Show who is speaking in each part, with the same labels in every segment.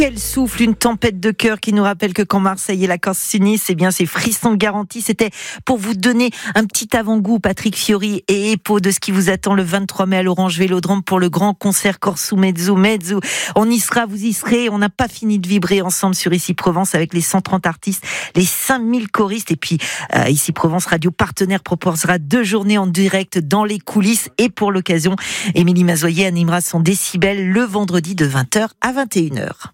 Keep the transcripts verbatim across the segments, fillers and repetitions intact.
Speaker 1: Quel souffle, une tempête de cœur qui nous rappelle que quand Marseille et la Corse s'unissent, eh bien, c'est frisson garanti. C'était pour vous donner un petit avant-goût, Patrick Fiori et Epo, de ce qui vous attend le vingt-trois mai à l'Orange Vélodrome pour le grand concert Corso Mezzo Mezzo. On y sera, vous y serez. On n'a pas fini de vibrer ensemble sur Ici Provence avec les cent trente artistes, les cinq mille choristes. Et puis, euh, Ici Provence Radio Partenaire proposera deux journées en direct dans les coulisses. Et pour l'occasion, Émilie Mazoyer animera son décibel le vendredi de vingt heures à vingt et une heures.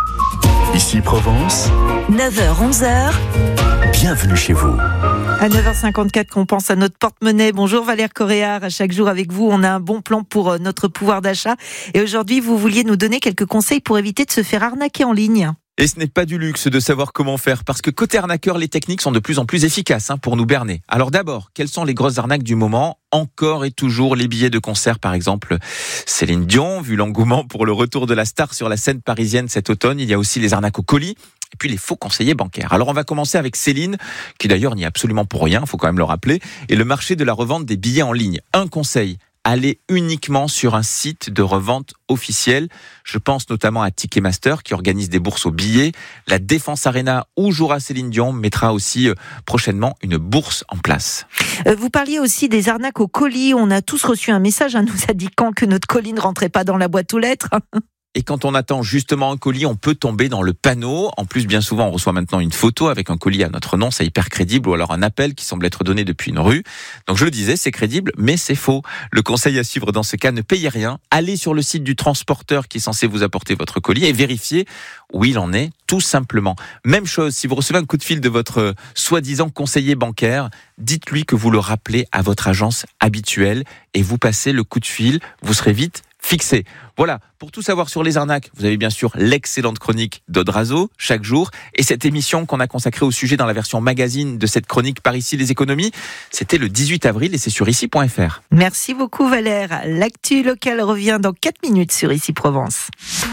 Speaker 2: Ici Provence,
Speaker 3: neuf heures onze heures.
Speaker 2: Bienvenue chez vous.
Speaker 1: À neuf heures cinquante-quatre qu'on pense à notre porte-monnaie. Bonjour Valère Coréard, à chaque jour avec vous, on a un bon plan pour notre pouvoir d'achat. Et aujourd'hui, vous vouliez nous donner quelques conseils pour éviter de se faire arnaquer en ligne.
Speaker 4: Et ce n'est pas du luxe de savoir comment faire, parce que côté arnaqueur, les techniques sont de plus en plus efficaces hein, pour nous berner. Alors d'abord, quelles sont les grosses arnaques du moment ? Encore et toujours les billets de concert, par exemple Céline Dion, vu l'engouement pour le retour de la star sur la scène parisienne cet automne. Il y a aussi les arnaques au colis, et puis les faux conseillers bancaires. Alors on va commencer avec Céline, qui d'ailleurs n'y est absolument pour rien, il faut quand même le rappeler, et le marché de la revente des billets en ligne. Un conseil: allez uniquement sur un site de revente officiel. Je pense notamment à Ticketmaster qui organise des bourses aux billets. La Défense Arena où jouera Céline Dion mettra aussi prochainement une bourse en place.
Speaker 1: Euh, vous parliez aussi des arnaques au colis. On a tous reçu un message hein, nous indiquant que notre colis ne rentrait pas dans la boîte aux lettres.
Speaker 4: Et quand on attend justement un colis, on peut tomber dans le panneau. En plus, bien souvent, on reçoit maintenant une photo avec un colis à notre nom, c'est hyper crédible, ou alors un appel qui semble être donné depuis une rue. Donc je le disais, c'est crédible, mais c'est faux. Le conseil à suivre dans ce cas, ne payez rien. Allez sur le site du transporteur qui est censé vous apporter votre colis et vérifiez où il en est, tout simplement. Même chose, si vous recevez un coup de fil de votre soi-disant conseiller bancaire, dites-lui que vous le rappelez à votre agence habituelle et vous passez le coup de fil, vous serez vite fixé. Voilà, pour tout savoir sur les arnaques, vous avez bien sûr l'excellente chronique d'Odrazo, chaque jour, et cette émission qu'on a consacrée au sujet dans la version magazine de cette chronique Par ici les économies, c'était le dix-huit avril et c'est sur ici point f r.
Speaker 1: Merci beaucoup Valère. L'actu locale revient dans quatre minutes sur Ici Provence.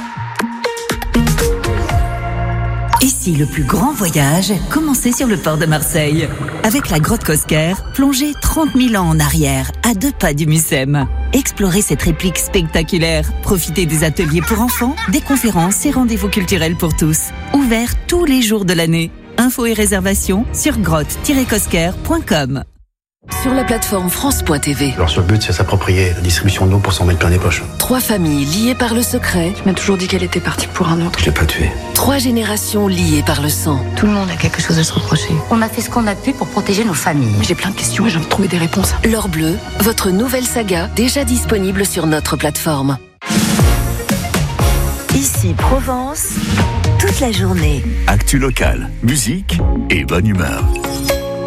Speaker 3: Ici, le plus grand voyage, commencez sur le port de Marseille. Avec la grotte Cosquer, plongez trente mille ans en arrière, à deux pas du Mucem. Explorez cette réplique spectaculaire. Profitez des ateliers pour enfants, des conférences et rendez-vous culturels pour tous. Ouverts tous les jours de l'année. Infos et réservations sur grotte tiret cosquer point com.
Speaker 5: Sur la plateforme France point t v.
Speaker 6: Alors, sur le but, c'est s'approprier la distribution d'eau pour s'en mettre plein les poches.
Speaker 5: Trois familles liées par le secret.
Speaker 7: Tu m'as toujours dit qu'elle était partie pour un autre.
Speaker 6: Je l'ai pas tué.
Speaker 5: Trois générations liées par le sang.
Speaker 7: Tout le monde a quelque chose à se reprocher.
Speaker 8: On a fait ce qu'on a pu pour protéger nos familles.
Speaker 7: J'ai plein de questions et j'ai envie de trouver des réponses.
Speaker 5: L'Or Bleu, votre nouvelle saga, déjà disponible sur notre plateforme.
Speaker 3: Ici Provence, toute la journée.
Speaker 2: Actu locale, musique et bonne humeur.